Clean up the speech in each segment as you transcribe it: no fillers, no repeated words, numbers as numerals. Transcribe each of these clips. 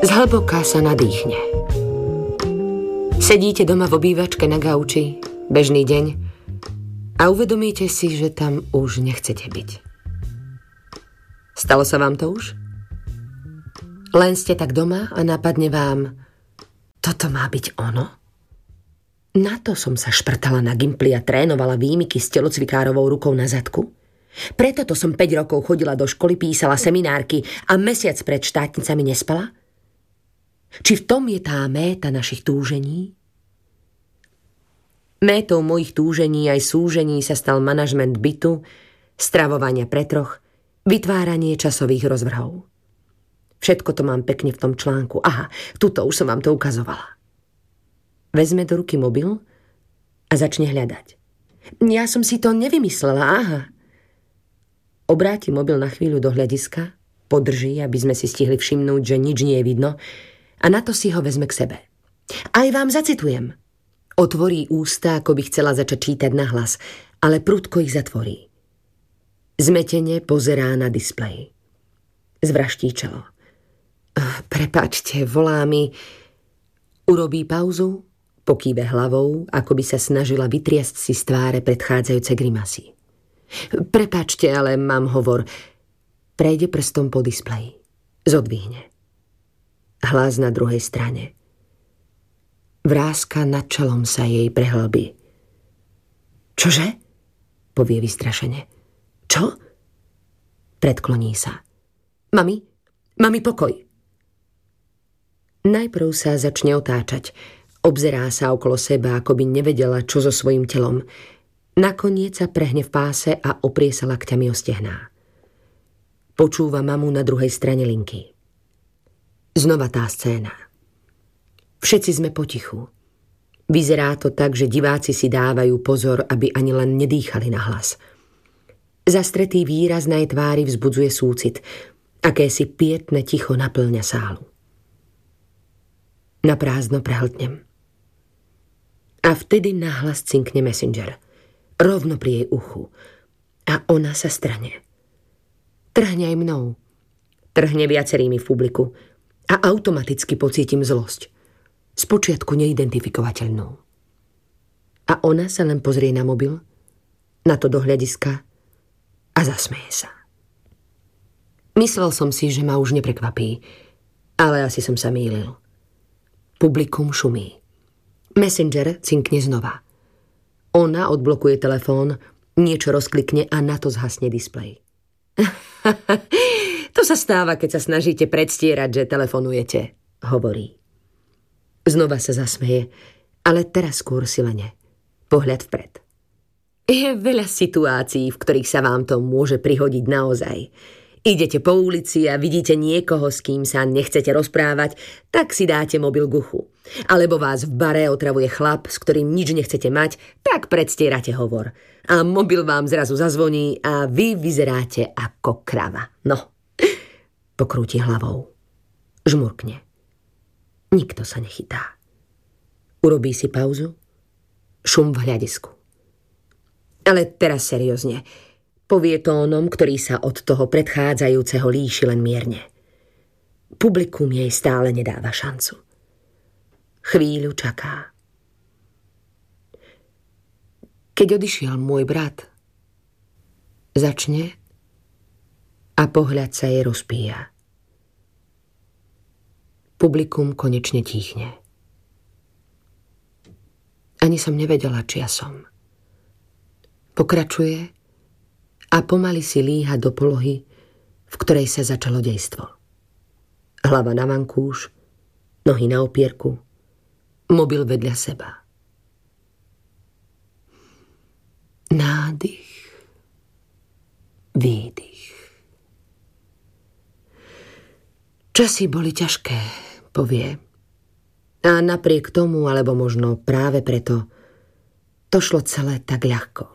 Zhlboka sa nadýchne. Sedíte doma v obývačke na gauči, bežný deň, a uvedomíte si, že tam už nechcete byť. Stalo sa vám to už? Len ste tak doma a napadne vám, toto má byť ono? Na to som sa šprtala na gympli a trénovala výmyky s telocvikárovou rukou na zadku. Preto to som 5 rokov chodila do školy, písala seminárky a mesiac pred štátnicami nespala? Či v tom je tá méta našich túžení? Métou mojich túžení aj súžení sa stal manažment bytu, stravovania pre troch, vytváranie časových rozvrhov. Všetko to mám pekne v tom článku. Aha, tuto už som vám to ukazovala. Vezme do ruky mobil a začne hľadať. Ja som si to nevymyslela, aha. Obráti mobil na chvíľu do hľadiska, podrží, aby sme si stihli všimnúť, že nič nie je vidno, a na to si ho vezme k sebe. Aj vám zacitujem. Otvorí ústa, ako by chcela začať čítať nahlas, ale prudko ich zatvorí. Zmetene pozerá na displeji. Zvraští čelo. Prepáčte, volá mi. Urobí pauzu, pokýve hlavou, ako by sa snažila vytriasť si z tváre predchádzajúce grimasy. Prepáčte, ale mám hovor. Prejde prstom po displeji. Zodvihne. Hlas na druhej strane. Vráska nad čelom sa jej prehlbí. Čože? Povie vystrašene. Čo? Predkloní sa. Mami, pokoj. Najprv sa začne otáčať. Obzerá sa okolo seba, ako by nevedela, čo so svojím telom. Nakoniec sa prehne v páse a oprie sa lakťami o stehná. Počúva mamu na druhej strane linky. Znova tá scéna. Všetci sme potichu. Vyzerá to tak, že diváci si dávajú pozor, aby ani len nedýchali nahlas. Zastretý výraz na jej tvári vzbudzuje súcit. Akési pietné ticho naplňa sálu. Na prázdno prehltnem. A vtedy nahlas cinkne Messenger. Rovno pri jej uchu. A ona sa strhne. Trhne aj mnou. Trhne viacerými v publiku. A automaticky pocítim zlosť. Spočiatku neidentifikovateľnú. A ona sa len pozrie na mobil, na to do hľadiska a zasmeje sa. Myslel som si, že ma už neprekvapí, ale asi som sa mýlil. Publikum šumí. Messenger cinkne znova. Ona odblokuje telefón, niečo rozklikne a na to zhasne displej. To sa stáva, keď sa snažíte predstierať, že telefonujete, hovorí. Znova sa zasmeje, ale teraz skôr silene. Pohľad vpred. Je veľa situácií, v ktorých sa vám to môže prihodiť naozaj. Idete po ulici a vidíte niekoho, s kým sa nechcete rozprávať, tak si dáte mobil k uchu. Alebo vás v bare otravuje chlap, s ktorým nič nechcete mať, tak predstierate hovor. A mobil vám zrazu zazvoní a vy vyzeráte ako krava. No. Pokrúti hlavou. Žmurkne. Nikto sa nechytá. Urobí si pauzu. Šum v hľadisku. Ale teraz seriózne. Povie tónom, ktorý sa od toho predchádzajúceho líši len mierne. Publikum jej stále nedáva šancu. Chvíľu čaká. Keď odišiel môj brat, začne a pohľad sa jej rozpíja. Publikum konečne tíchne. Ani som nevedela, čia som. Pokračuje a pomaly si líha do polohy, v ktorej sa začalo dejstvo. Hlava na vankúš, nohy na opierku, mobil vedľa seba. Nádych, výdych. Časy boli ťažké, povie. A napriek tomu, alebo možno práve preto, to šlo celé tak ľahko.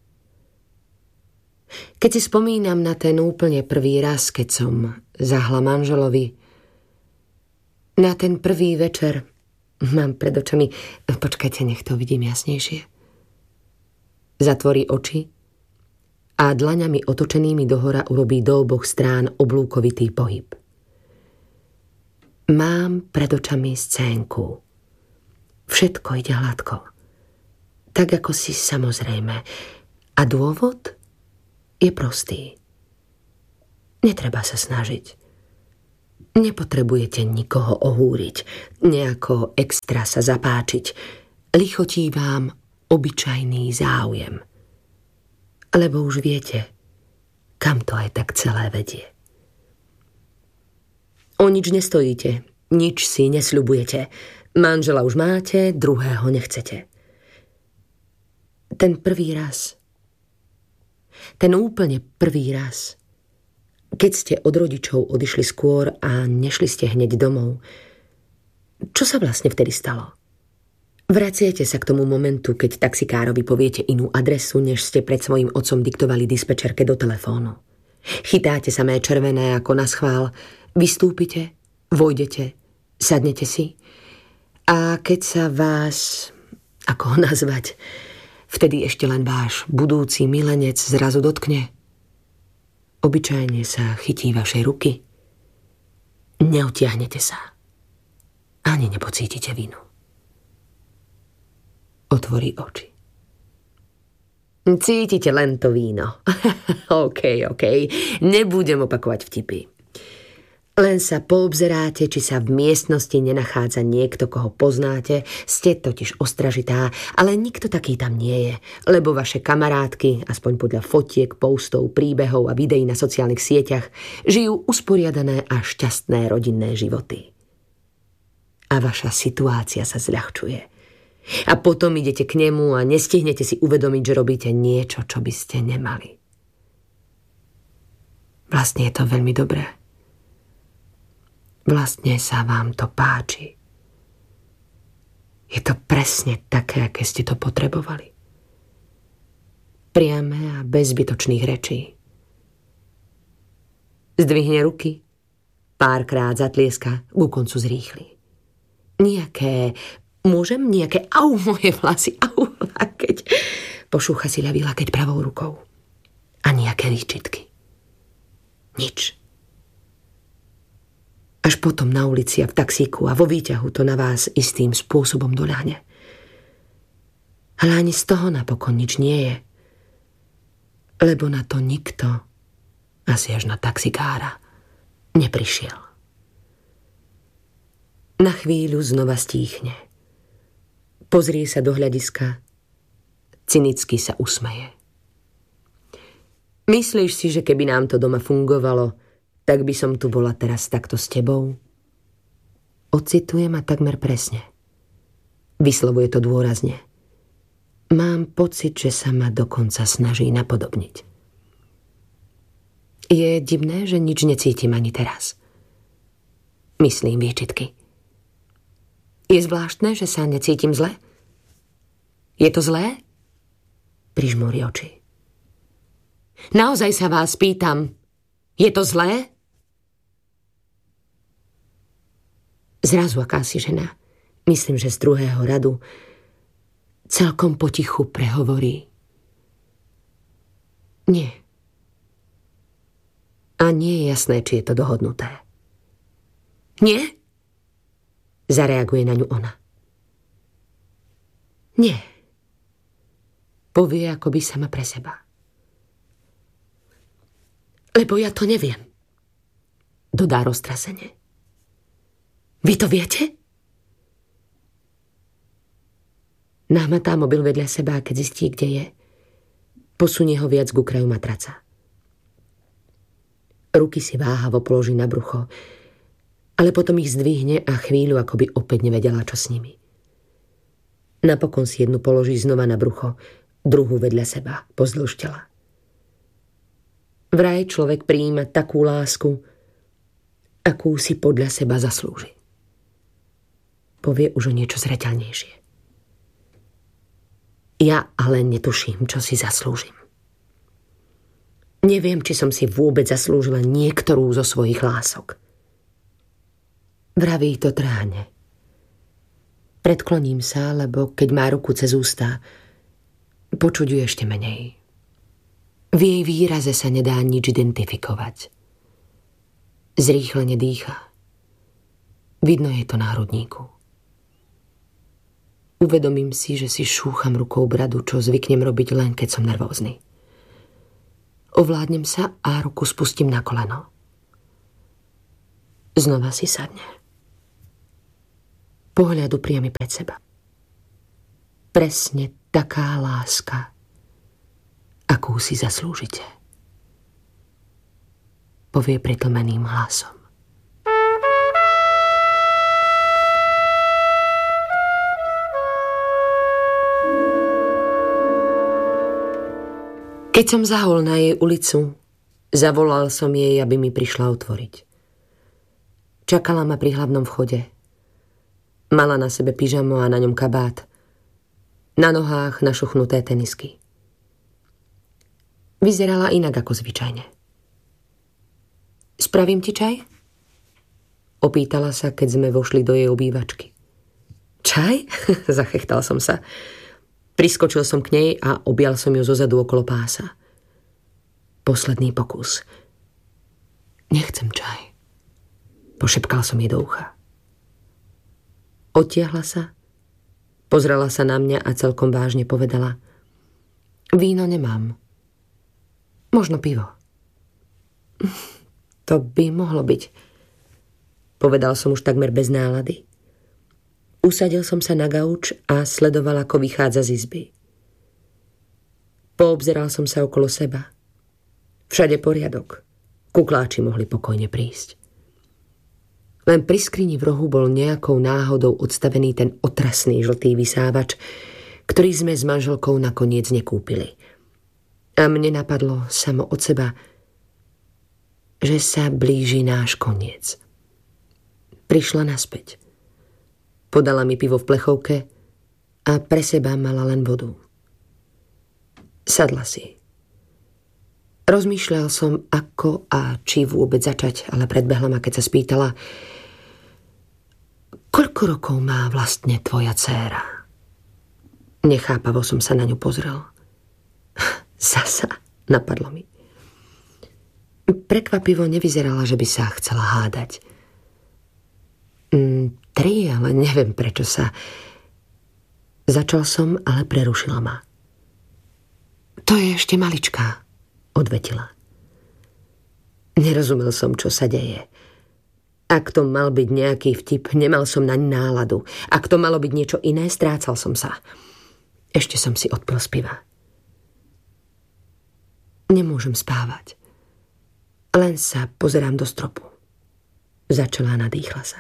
Keď si spomínam na ten úplne prvý raz, keď som zahla manželovi, na ten prvý večer, mám pred očami, počkajte, nech to vidím jasnejšie. Zatvorí oči a dlaňami otočenými dohora urobí do oboch strán oblúkovitý pohyb. Mám pred očami scénku. Všetko ide hladko. Tak ako si samozrejme. A dôvod je prostý. Netreba sa snažiť. Nepotrebujete nikoho ohúriť, nejako extra sa zapáčiť. Lichotí vám obyčajný záujem. Lebo už viete, kam to aj tak celé vedie. O nič nestojíte, nič si nesľubujete. Manžela už máte, druhého nechcete. Ten prvý raz, ten úplne prvý raz, keď ste od rodičov odišli skôr a nešli ste hneď domov, čo sa vlastne vtedy stalo? Vraciate sa k tomu momentu, keď taxikárovi poviete inú adresu, než ste pred svojím otcom diktovali dispečerke do telefónu. Chytáte samé červené ako na schvál, vystúpite, vojdete, sadnete si a keď sa vás, ako ho nazvať, vtedy ešte len váš budúci milenec zrazu dotkne, obyčajne sa chytí vašej ruky, neutiahnete sa, ani nepocítite vinu. Otvorí oči. Cítite len to víno. OK. Nebudem opakovať vtipy. Len sa poobzeráte, či sa v miestnosti nenachádza niekto, koho poznáte. Ste totiž ostražitá, ale nikto taký tam nie je, lebo vaše kamarátky, aspoň podľa fotiek, postov, príbehov a videí na sociálnych sieťach, žijú usporiadané a šťastné rodinné životy. A vaša situácia sa zľahčuje. A potom idete k nemu a nestihnete si uvedomiť, že robíte niečo, čo by ste nemali. Vlastne je to veľmi dobré. Vlastne sa vám to páči. Je to presne také, aké ste to potrebovali. Priame a bez zbytočných rečí. Zdvihne ruky, párkrát zatlieska, ku koncu zrýchli. Môžem nejaké au moje vlasy, au keď pošúcha si ľavý lakeť pravou rukou. A nejaké výčitky. Nič. Až potom na ulici a v taxíku a vo výťahu to na vás istým spôsobom doľahne. Ale ani z toho napokon nič nie je. Lebo na to nikto, asi až na taxikára, neprišiel. Na chvíľu znova stíchne. Pozrie sa do hľadiska, cynicky sa usmeje. Myslíš si, že keby nám to doma fungovalo, tak by som tu bola teraz takto s tebou? Ocituje ma takmer presne. Vyslovuje to dôrazne. Mám pocit, že sa ma dokonca snaží napodobniť. Je divné, že nič necítim ani teraz. Myslím výčitky. Je zvláštne, že sa necítim zle? Je to zlé? Prižmúri oči. Naozaj sa vás pýtam, je to zlé? Zrazu akási žena, myslím, že z druhého radu, celkom potichu prehovorí. Nie. A nie je jasné, či je to dohodnuté. Nie? Zareaguje na ňu ona. Nie. Povie akoby sama pre seba. Lebo ja to neviem. Dodá roztrasene. Vy to viete? Nahmatá mobil vedľa seba a keď zistí, kde je, posunie ho viac ku kraju matraca. Ruky si váhavo položí na brucho, ale potom ich zdvihne a chvíľu akoby opäť nevedela, čo s nimi. Napokon si jednu položí znova na brucho, druhú vedľa seba, pozdĺž tela. Vraj človek prijíma takú lásku, akú si podľa seba zaslúži. Povie už o niečo zreteľnejšie. Ja ale netuším, čo si zaslúžim. Neviem, či som si vôbec zaslúžila niektorú zo svojich lások. Vraví to tráne. Predkloním sa, lebo keď má ruku cez ústa, počuť ju ešte menej. V jej výraze sa nedá nič identifikovať. Zrýchlene dýcha. Vidno jej to na hrudníku. Uvedomím si, že si šúcham rukou bradu, čo zvyknem robiť len keď som nervózny. Ovládnem sa a ruku spustím na koleno. Znova si sadne. Pohľadu priamy pred seba. Presne taká láska, akú si zaslúžite. Povie pritlmeným hlasom. Keď som zahol na jej ulicu, zavolal som jej, aby mi prišla otvoriť. Čakala ma pri hlavnom vchode. Mala na sebe pyžamo a na ňom kabát. Na nohách našuchnuté tenisky. Vyzerala inak ako zvyčajne. Spravím ti čaj? Opýtala sa, keď sme vošli do jej obývačky. Čaj? Zachechtal som sa. Priskočil som k nej a objal som ju zozadu okolo pása. Posledný pokus. Nechcem čaj. Pošepkal som jej do ucha. Odtiahla sa, pozrela sa na mňa a celkom vážne povedala: Víno nemám. Možno pivo. To by mohlo byť. Povedal som už takmer bez nálady. Usadil som sa na gauč a sledoval, ako vychádza z izby. Poobzeral som sa okolo seba. Všade poriadok. Kukláči mohli pokojne prísť. Len pri skrini v rohu bol nejakou náhodou odstavený ten otrasný žltý vysávač, ktorý sme s manželkou nakoniec nekúpili. A mne napadlo samo od seba, že sa blíži náš koniec. Prišla naspäť. Podala mi pivo v plechovke a pre seba mala len vodu. Sadla si. Rozmýšľal som, ako a či vôbec začať, ale predbehla ma, keď sa spýtala: Koľko rokov má vlastne tvoja dcéra? Nechápavo som sa na ňu pozrel. Zasa, napadlo mi. Prekvapivo nevyzerala, že by sa chcela hádať. 3, ale neviem, prečo sa... Začal som, ale prerušila ma. To je ešte maličká, odvetila. Nerozumel som, čo sa deje. Ak to mal byť nejaký vtip, nemal som naň náladu. Ak to malo byť niečo iné, strácal som sa. Ešte som si odpil z piva. Nemôžem spávať. Len sa pozerám do stropu. Začala, nadýchla sa.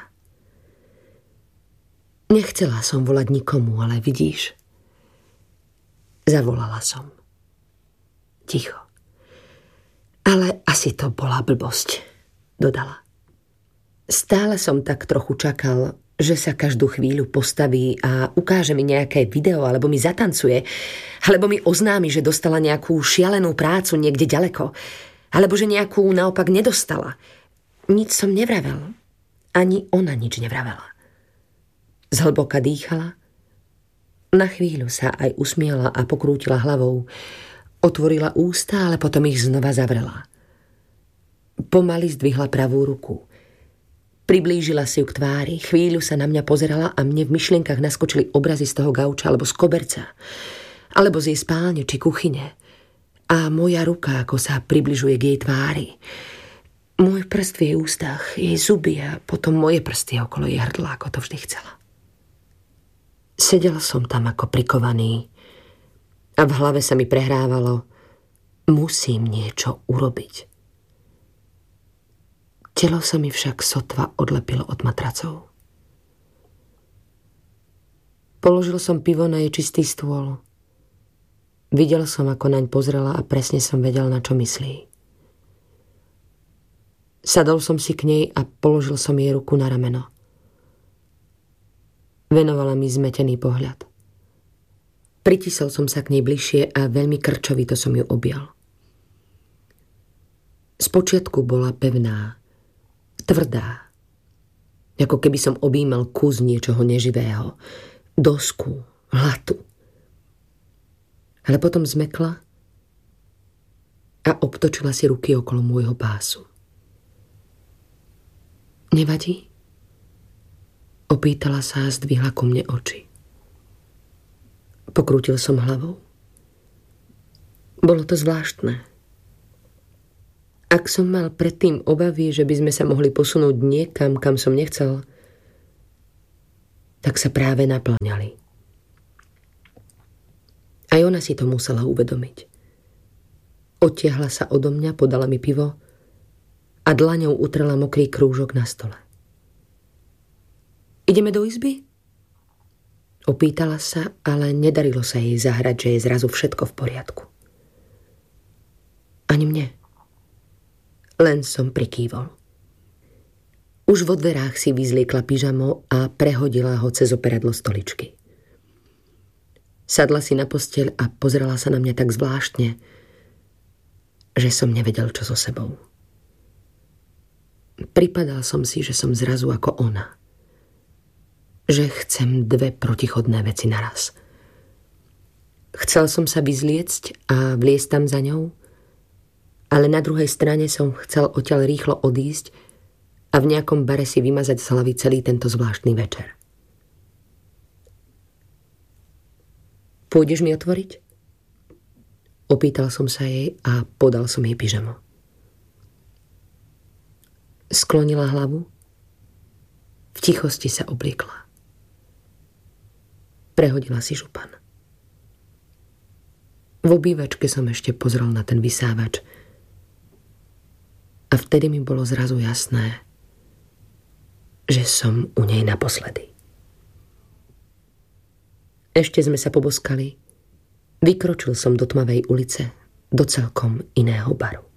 Nechcela som volať nikomu, ale vidíš? Zavolala som. Ticho. Ale asi to bola blbosť, dodala. Stále som tak trochu čakal, že sa každú chvíľu postaví a ukáže mi nejaké video, alebo mi zatancuje, alebo mi oznámi, že dostala nejakú šialenú prácu niekde ďaleko, alebo že nejakú naopak nedostala. Nič som nevravel. Ani ona nič nevravela. Zhlboka dýchala. Na chvíľu sa aj usmiala a pokrútila hlavou. Otvorila ústa, ale potom ich znova zavrela. Pomaly zdvihla pravú ruku. Priblížila si ju k tvári. Chvíľu sa na mňa pozerala a mne v myšlienkach naskočili obrazy z toho gauča alebo z koberca. Alebo z jej spálne či kuchyne. A moja ruka, ako sa približuje k jej tvári. Môj prst v jej ústach, jej zuby a potom moje prsty okolo jej hrdla, ako to vždy chcela. Sedel som tam ako prikovaný a v hlave sa mi prehrávalo: musím niečo urobiť. Telo sa mi však sotva odlepilo od matracov. Položil som pivo na jej čistý stôl. Videl som, ako naň pozrela a presne som vedel, na čo myslí. Sadol som si k nej a položil som jej ruku na rameno. Venovala mi zmetený pohľad. Pritisol som sa k nej bližšie a veľmi krčovito som ju objal. Spočiatku bola pevná, tvrdá, ako keby som objímal kus niečoho neživého, dosku, hlatu. Ale potom zmekla a obtočila si ruky okolo môjho pásu. Nevadí? Opýtala sa a zdvihla ku mne oči. Pokrútil som hlavou. Bolo to zvláštne. Ak som mal predtým obavy, že by sme sa mohli posunúť niekam, kam som nechcel, tak sa práve naplňali. Aj ona si to musela uvedomiť. Odtiahla sa odo mňa, podala mi pivo a dlaňou utrela mokrý krúžok na stole. Ideme do izby? Opýtala sa, ale nedarilo sa jej zahrať, že je zrazu všetko v poriadku. Ani mne. Len som prikývol. Už vo dverách si vyzliekla pyžamo a prehodila ho cez operadlo stoličky. Sadla si na posteľ a pozrela sa na mňa tak zvláštne, že som nevedel, čo so sebou. Pripadal som si, že som zrazu ako ona. Že chcem dve protichodné veci naraz. Chcel som sa vyzliecť a vliesť tam za ňou, ale na druhej strane som chcel odtiaľ rýchlo odísť a v nejakom bare si vymazať z hlavy celý tento zvláštny večer. Pôjdeš mi otvoriť? Opýtal som sa jej a podal som jej pyžamo. Sklonila hlavu, v tichosti sa obliekla. Prehodila si župan. V obývačke som ešte pozrel na ten vysávač a vtedy mi bolo zrazu jasné, že som u nej naposledy. Ešte sme sa poboskali. Vykročil som do tmavej ulice, do celkom iného baru.